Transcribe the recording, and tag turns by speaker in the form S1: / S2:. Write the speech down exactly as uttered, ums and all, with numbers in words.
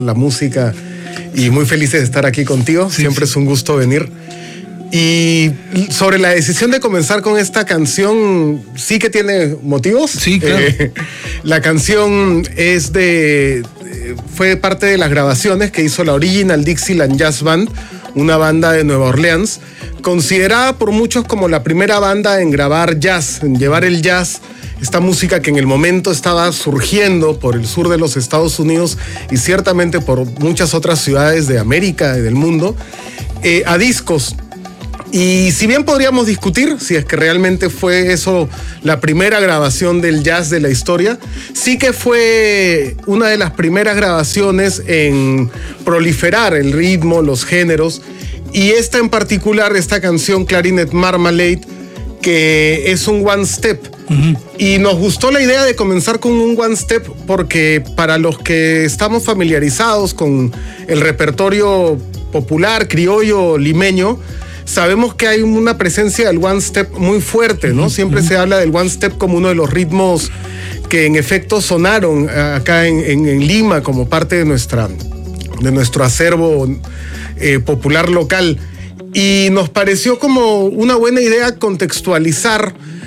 S1: la música y muy felices de estar aquí contigo. Sí, Siempre sí. es un gusto venir. Y sobre la decisión de comenzar con esta canción, sí que tiene motivos.
S2: Sí, claro. Eh,
S1: la canción es de... fue parte de las grabaciones que hizo la Original Dixieland Jazz Band, una banda de Nueva Orleans, considerada por muchos como la primera banda en grabar jazz, en llevar el jazz, esta música que en el momento estaba surgiendo por el sur de los Estados Unidos y ciertamente por muchas otras ciudades de América y del mundo, eh, a discos. Y si bien podríamos discutir si es que realmente fue eso la primera grabación del jazz de la historia, sí que fue una de las primeras grabaciones en proliferar el ritmo, los géneros, y esta en particular, esta canción Clarinet Marmalade, que es un one step. Uh-huh. Y nos gustó la idea de comenzar con un one step porque para los que estamos familiarizados con el repertorio popular, criollo, limeño, sabemos que hay una presencia del one step muy fuerte, ¿no? Siempre uh-huh. se habla del one step como uno de los ritmos que en efecto sonaron acá en, en, en Lima como parte de, nuestra, de nuestro acervo eh, popular local. Y nos pareció como una buena idea contextualizar